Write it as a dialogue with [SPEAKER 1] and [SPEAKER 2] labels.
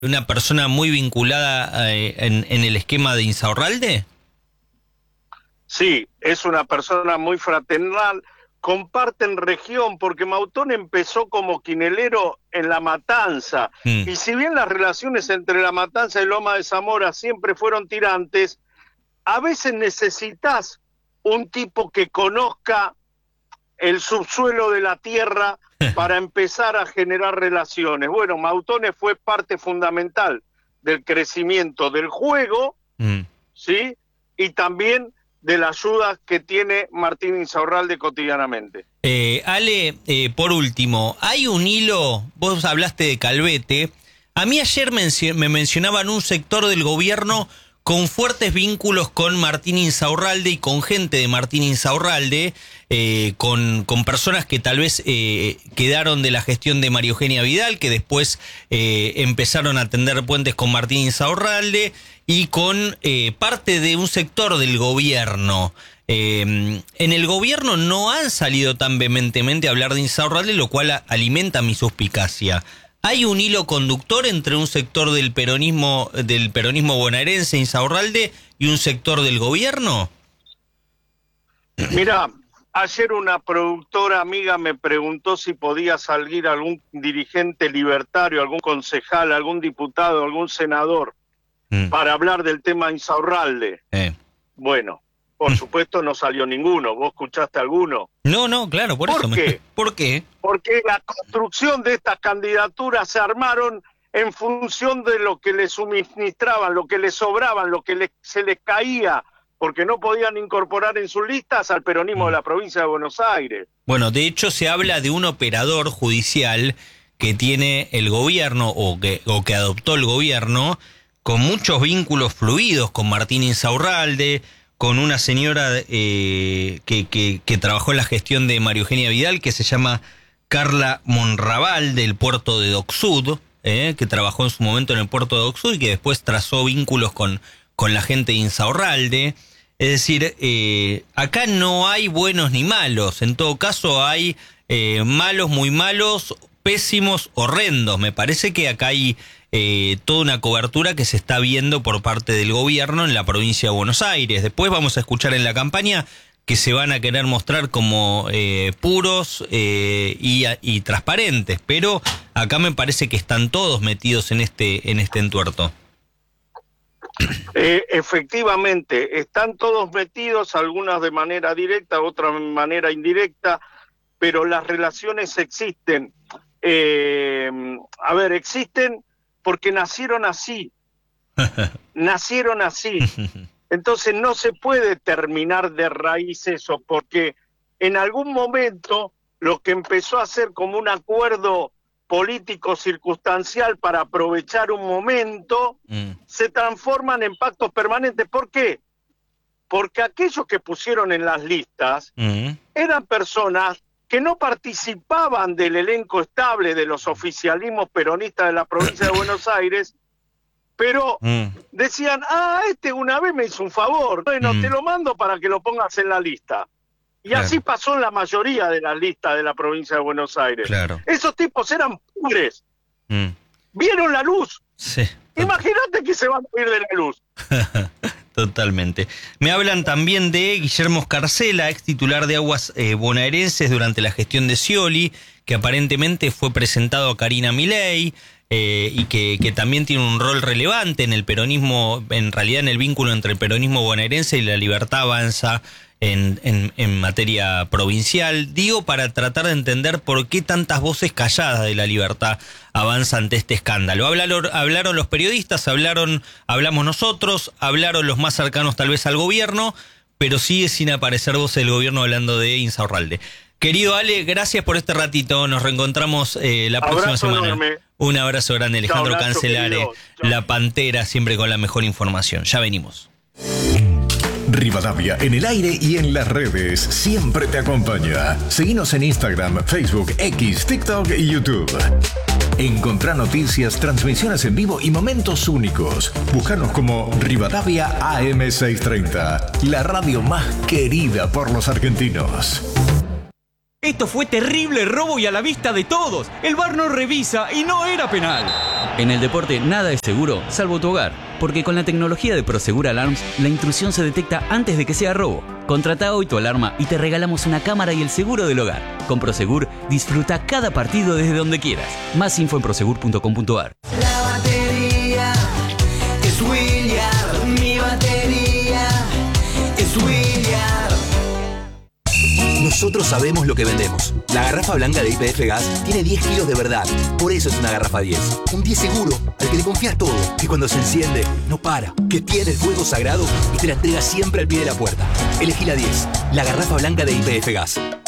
[SPEAKER 1] una persona muy vinculada en el esquema de Insaurralde?
[SPEAKER 2] Sí, es una persona muy fraternal, comparten región, porque Mautón empezó como quinelero en La Matanza, y si bien las relaciones entre La Matanza y Loma de Zamora siempre fueron tirantes, a veces necesitas un tipo que conozca el subsuelo de la tierra para empezar a generar relaciones. Bueno, Mautones fue parte fundamental del crecimiento del juego, ¿sí? Y también de la ayuda que tiene Martín Insaurralde cotidianamente.
[SPEAKER 1] Ale, por último, hay un hilo, vos hablaste de Calvete, a mí ayer me mencionaban un sector del gobierno con fuertes vínculos con Martín Insaurralde y con gente de Martín Insaurralde, con personas que tal vez quedaron de la gestión de María Eugenia Vidal, que después empezaron a tender puentes con Martín Insaurralde, y con parte de un sector del gobierno. En el gobierno no han salido tan vehementemente a hablar de Insaurralde, lo cual alimenta mi suspicacia. ¿Hay un hilo conductor entre un sector del peronismo bonaerense, Insaurralde, y un sector del gobierno?
[SPEAKER 2] Mirá, ayer una productora amiga me preguntó si podía salir algún dirigente libertario, algún concejal, algún diputado, algún senador para hablar del tema Insaurralde. Bueno, por supuesto no salió ninguno. ¿Vos escuchaste alguno?
[SPEAKER 1] No, claro, por eso.
[SPEAKER 2] ¿Qué?
[SPEAKER 1] ¿Por qué?
[SPEAKER 2] Porque la construcción de estas candidaturas se armaron en función de lo que les suministraban, lo que les sobraban, lo que se les caía, porque no podían incorporar en sus listas al peronismo de la provincia de Buenos Aires.
[SPEAKER 1] Bueno, de hecho se habla de un operador judicial que tiene el gobierno o que adoptó el gobierno, con muchos vínculos fluidos con Martín Insaurralde, con una señora que trabajó en la gestión de María Eugenia Vidal, que se llama Carla Monraval, del puerto de Dock Sud, que trabajó en su momento en el puerto de Dock Sud y que después trazó vínculos con la gente de Insaurralde. Es decir, acá no hay buenos ni malos, en todo caso hay malos, muy malos, pésimos, horrendos. Me parece que acá hay toda una cobertura que se está viendo por parte del gobierno en la provincia de Buenos Aires. Después vamos a escuchar en la campaña que se van a querer mostrar como puros y transparentes, pero acá me parece que están todos metidos en este entuerto.
[SPEAKER 2] Efectivamente, están todos metidos, algunas de manera directa, otras de manera indirecta, pero las relaciones existen. Existen porque nacieron así. Nacieron así. Entonces no se puede terminar de raíz eso, porque en algún momento lo que empezó a ser como un acuerdo político circunstancial para aprovechar un momento, se transforman en pactos permanentes. ¿Por qué? Porque aquellos que pusieron en las listas eran personas que no participaban del elenco estable de los oficialismos peronistas de la provincia de Buenos Aires, pero decían, este una vez me hizo un favor, bueno, te lo mando para que lo pongas en la lista. Y claro, así pasó en la mayoría de las listas de la provincia de Buenos Aires. Claro. Esos tipos eran pobres. Vieron la luz.
[SPEAKER 1] Sí.
[SPEAKER 2] Imagínate que se van a ir de la luz.
[SPEAKER 1] Totalmente. Me hablan también de Guillermo Scarcella, ex titular de Aguas Bonaerenses durante la gestión de Scioli, que aparentemente fue presentado a Karina Milei, y que también tiene un rol relevante en el peronismo, en realidad en el vínculo entre el peronismo bonaerense y la Libertad Avanza en materia provincial. Digo, para tratar de entender por qué tantas voces calladas de la Libertad Avanza ante este escándalo. Hablaron los periodistas, hablamos nosotros, hablaron los más cercanos tal vez al gobierno, pero sigue sin aparecer voces del gobierno hablando de Insaurralde. Querido Ale, gracias por este ratito. Nos reencontramos la próxima semana.
[SPEAKER 2] Enorme.
[SPEAKER 1] Un abrazo grande, Alejandro Cancelare, la Pantera, siempre con la mejor información. Ya venimos.
[SPEAKER 3] Rivadavia, en el aire y en las redes, siempre te acompaña. Seguinos en Instagram, Facebook, X, TikTok y YouTube. Encontrá noticias, transmisiones en vivo y momentos únicos. Búscanos como Rivadavia AM630, la radio más querida por los argentinos.
[SPEAKER 4] Esto fue terrible robo y a la vista de todos. El VAR no revisa y no era penal. En el deporte nada es seguro, salvo tu hogar, porque con la tecnología de Prosegur Alarms, la intrusión se detecta antes de que sea robo. Contrata hoy tu alarma y te regalamos una cámara y el seguro del hogar. Con Prosegur, disfruta cada partido desde donde quieras. Más info en prosegur.com.ar.
[SPEAKER 5] La batería es William, mi batería es William.
[SPEAKER 6] Nosotros sabemos lo que vendemos. La garrafa blanca de YPF Gas tiene 10 kilos de verdad. Por eso es una garrafa 10. Un 10 seguro, al que le confías todo. Que cuando se enciende, no para. Que tiene el fuego sagrado y te la entrega siempre al pie de la puerta. Elegí la 10, la garrafa blanca de YPF Gas.